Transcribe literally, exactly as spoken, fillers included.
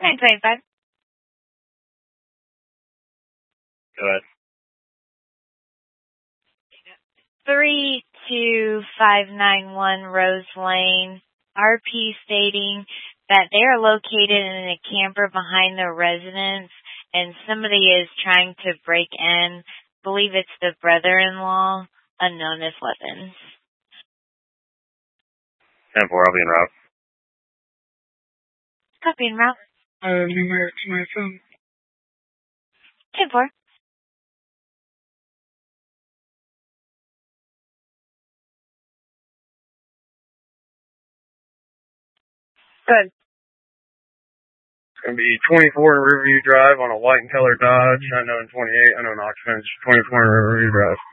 nine twenty-five. Go ahead. three two five nine one Rose Lane. R P stating that they are located in a camper behind their residence and somebody is trying to break in. Believe it's the brother-in-law, unknown as weapons. ten four, I'll be en route. Copy en route. Uh, numeric to my phone. ten four. Good. It's going to be twenty-four in Riverview Drive on a white and color Dodge, unknown twenty-eight, unknown occupants, twenty-four in Riverview Drive.